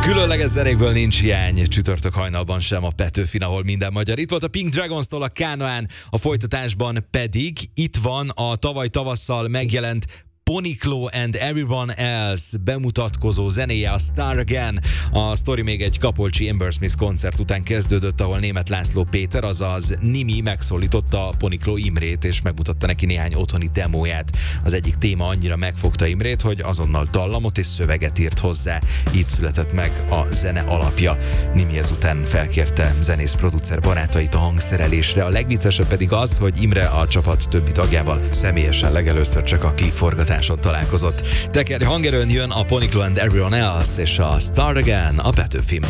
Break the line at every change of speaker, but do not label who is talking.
Különleges zenékből nincs hiány, csütörtök hajnalban sem a Petőfin, ahol minden magyar. Itt volt a Pink Dragons-tól a Kánoán, a folytatásban pedig itt van a tavaly tavasszal megjelent Poniklo and Everyone Else bemutatkozó zenéje, a Star Again. A sztori még egy Kapolcsi Amber Smith koncert után kezdődött, ahol Németh László Péter, azaz Nimi megszólította Poniklo Imrét, és megmutatta neki néhány otthoni demóját. Az egyik téma annyira megfogta Imrét, hogy azonnal dallamot és szöveget írt hozzá. Így született meg a zene alapja. Nimi ezután felkérte zenész-producer barátait a hangszerelésre. A legviccesebb pedig az, hogy Imre a csapat többi tagjával személyesen legelőször csak a klipforgatáson találkozott. Tekerj hangerőn jön a Poniklo and Everyone Else és a Start Again a Petőfin.